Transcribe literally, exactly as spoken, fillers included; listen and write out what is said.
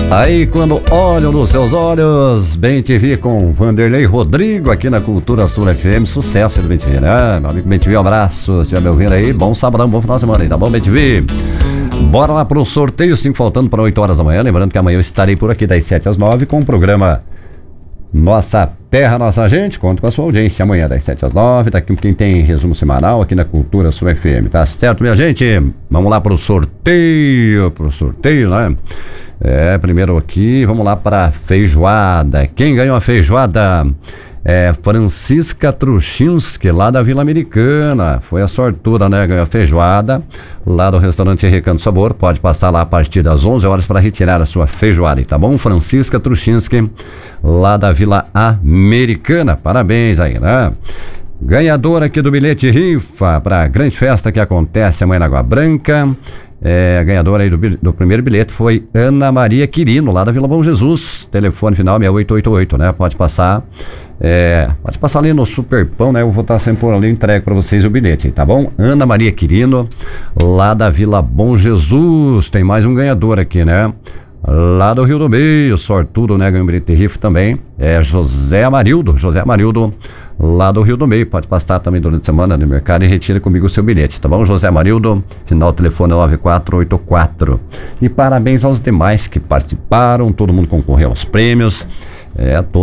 Aí quando olho nos seus olhos, Bem T V com Vanderlei Rodrigo aqui na Cultura Sul F M, sucesso do Bem T V, né? Meu amigo Bem T V, um abraço, se estiver me ouvindo aí, bom sabadão, bom final de semana aí, tá bom, Bem T V? Bora lá pro sorteio, cinco faltando para oito horas da manhã, lembrando que amanhã eu estarei por aqui das sete às nove com o programa Nossa Terra, Nossa Gente. Conto com a sua audiência amanhã das sete às nove, daqui um pouquinho tem resumo semanal aqui na Cultura Sul F M, tá certo, minha gente? Vamos lá pro sorteio, pro sorteio, né? É, primeiro aqui, vamos lá para feijoada. Quem ganhou a feijoada é Francisca Truchinski, lá da Vila Americana. Foi a sortuda, né? Ganhou a feijoada lá do restaurante Recanto Sabor. Pode passar lá a partir das onze horas para retirar a sua feijoada, tá bom? Francisca Truchinski, lá da Vila Americana. Parabéns aí, né? Ganhadora aqui do bilhete rifa para a grande festa que acontece amanhã na Água Branca. É, a ganhadora aí do, do primeiro bilhete foi Ana Maria Quirino, lá da Vila Bom Jesus. Telefone final seis oito oito oito, né? Pode passar. É, pode passar ali no Superpão, né? Eu vou estar sempre por ali, entrego para vocês o bilhete, tá bom? Ana Maria Quirino, lá da Vila Bom Jesus. Tem mais um ganhador aqui, né? Lá do Rio do Meio, sortudo, né? Ganhou um bilhete rifa também. É José Amarildo, José Amarildo, lá do Rio do Meio. Pode passar também durante a semana no mercado e retira comigo o seu bilhete, tá bom? José Amarildo, final do telefone nove quatro oito quatro. E parabéns aos demais que participaram, todo mundo concorreu aos prêmios. É, todos